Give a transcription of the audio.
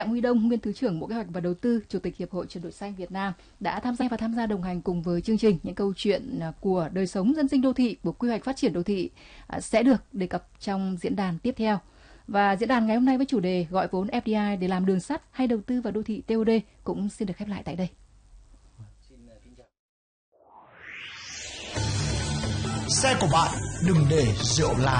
Đặng Huy Đông, nguyên Thứ trưởng Bộ Kế hoạch và Đầu tư, Chủ tịch Hiệp hội Chuyển đổi xanh Việt Nam đã tham gia đồng hành cùng với chương trình. Những câu chuyện của đời sống dân sinh đô thị, của quy hoạch phát triển đô thị sẽ được đề cập trong diễn đàn tiếp theo. Và diễn đàn ngày hôm nay với chủ đề gọi vốn FDI để làm đường sắt hay đầu tư vào đô thị TOD cũng xin được khép lại tại đây. Xe của bạn đừng để rượu lái.